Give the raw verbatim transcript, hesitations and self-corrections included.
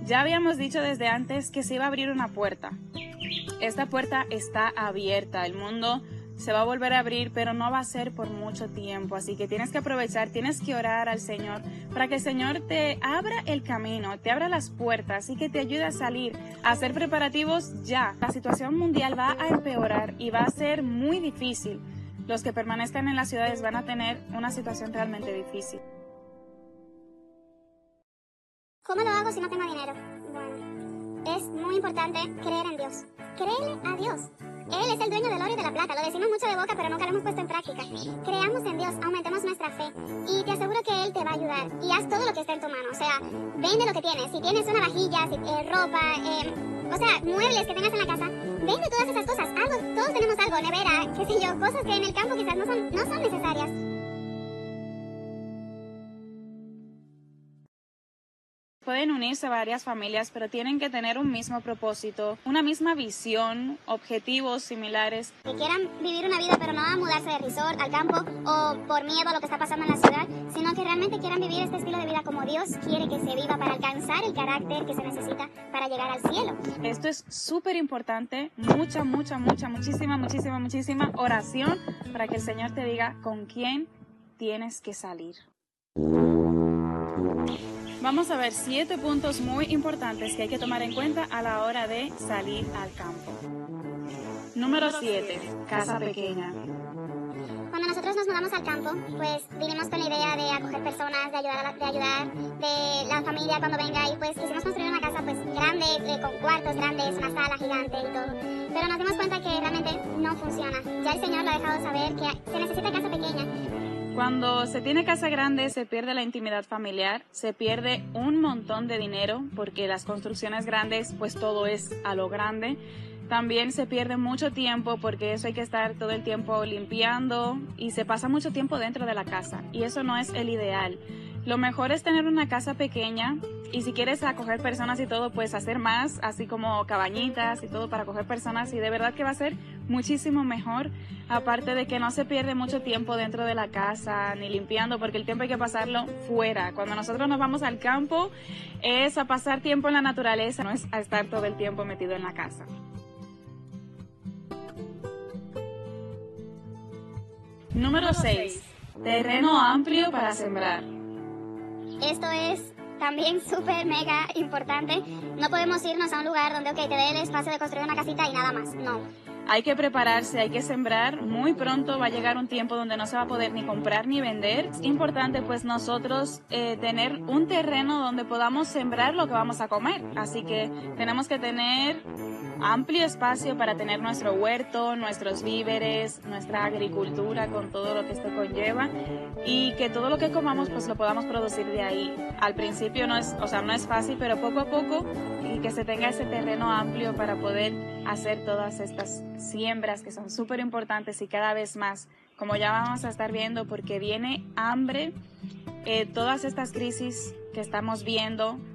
Ya habíamos dicho desde antes que se iba a abrir una puerta. Esta puerta está abierta, el mundo se va a volver a abrir, pero no va a ser por mucho tiempo, así que tienes que aprovechar, tienes que orar al Señor para que el Señor te abra el camino, te abra las puertas y que te ayude a salir, a hacer preparativos ya. La situación mundial va a empeorar y va a ser muy difícil. Los que permanezcan en las ciudades van a tener una situación realmente difícil. ¿Cómo lo hago si no tengo dinero? Bueno, es muy importante creer en Dios. Créele a Dios. Él es el dueño del oro y de la plata. Lo decimos mucho de boca, pero nunca lo hemos puesto en práctica. Creamos en Dios, aumentemos nuestra fe. Y te aseguro que Él te va a ayudar. Y haz todo lo que esté en tu mano. O sea, vende lo que tienes. Si tienes una vajilla, si, eh, ropa, eh, o sea, muebles que tengas en la casa, vende todas esas cosas. Algo, todos tenemos algo, nevera, qué sé yo, cosas que en el campo quizás no son, no son necesarias. Pueden unirse varias familias, pero tienen que tener un mismo propósito, una misma visión, objetivos similares. Que quieran vivir una vida, pero no a mudarse de resort al campo o por miedo a lo que está pasando en la ciudad, sino que realmente quieran vivir este estilo de vida como Dios quiere que se viva para alcanzar el carácter que se necesita para llegar al cielo. Esto es súper importante, mucha, mucha, mucha, muchísima, muchísima, muchísima oración para que el Señor te diga con quién tienes que salir. Vamos a ver siete puntos muy importantes que hay que tomar en cuenta a la hora de salir al campo. Número siete. Casa pequeña. Cuando nosotros nos mudamos al campo, pues vinimos con la idea de acoger personas, de ayudar, a la, de ayudar, de la familia cuando venga, y pues quisimos construir una casa pues grande, eh, con cuartos grandes, una sala gigante y todo. Pero nos dimos cuenta que realmente no funciona. Ya el Señor lo ha dejado saber que se necesita casa pequeña. Cuando se tiene casa grande se pierde la intimidad familiar, se pierde un montón de dinero porque las construcciones grandes pues todo es a lo grande. También se pierde mucho tiempo porque eso hay que estar todo el tiempo limpiando y se pasa mucho tiempo dentro de la casa y eso no es el ideal. Lo mejor es tener una casa pequeña y si quieres acoger personas y todo, pues hacer más, así como cabañitas y todo para acoger personas y de verdad que va a ser muchísimo mejor. Aparte de que no se pierde mucho tiempo dentro de la casa ni limpiando porque el tiempo hay que pasarlo fuera. Cuando nosotros nos vamos al campo es a pasar tiempo en la naturaleza, no es a estar todo el tiempo metido en la casa. Número seis. Terreno amplio para sembrar. Esto es también súper mega importante. No podemos irnos a un lugar donde, ok, te dé el espacio de construir una casita y nada más. No. Hay que prepararse, hay que sembrar. Muy pronto va a llegar un tiempo donde no se va a poder ni comprar ni vender. Es importante pues nosotros eh, tener un terreno donde podamos sembrar lo que vamos a comer. Así que tenemos que tener amplio espacio para tener nuestro huerto, nuestros víveres, nuestra agricultura con todo lo que esto conlleva y que todo lo que comamos pues lo podamos producir de ahí. Al principio no es, o sea, no es fácil, pero poco a poco y que se tenga ese terreno amplio para poder hacer todas estas siembras que son súper importantes y cada vez más, como ya vamos a estar viendo, porque viene hambre, eh, todas estas crisis que estamos viendo